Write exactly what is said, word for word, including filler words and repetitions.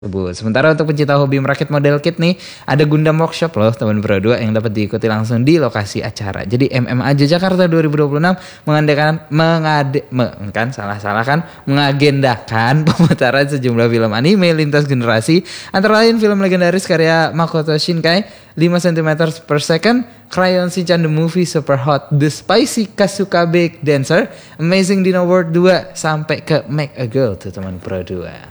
tersebut. Sementara untuk pencinta hobi merakit model kit nih, ada Gundam Workshop loh teman Pro dua yang dapat diikuti langsung di lokasi acara. Jadi M M A J Jakarta dua ribu dua puluh enam mengadakan mengade me, kan salah-salah kan mengagendakan pemutaran sejumlah film anime lintas generasi, antara lain film legendaris karya Makoto Shinkai lima sentimeter per second, Crayon Shinchan the Movie Super Hot, The Spicy Kasukabe Dancer, Amazing Dino World dua sampai ke Make a Girl tuh teman Pro dua.